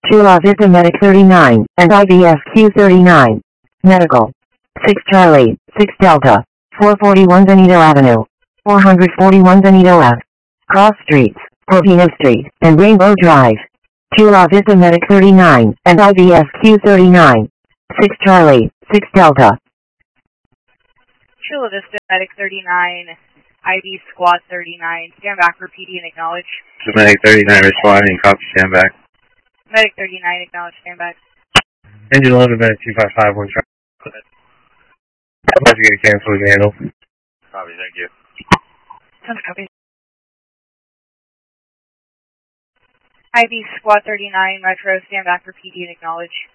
Chula Vista Medic 39, and IBSQ 39. Medical. 6 Charlie, 6 Delta, 441 Benito Avenue, 441 Benito Ave. Cross Streets, Corpino Street, and Rainbow Drive. Chula Vista Medic 39, and IBSQ 39. 6 Charlie, 6 Delta. Chula Vista Medic 39, ID Squad 39. Stand back for PD and acknowledge. Medic 39 responding, copy, stand back. Medic 39, acknowledge, stand back. Engine 11, Medic 255, one track. Investigate cancel, we can handle. Copy, thank you. Sounds copy. ID Squad 39, Metro, stand back for PD and acknowledge.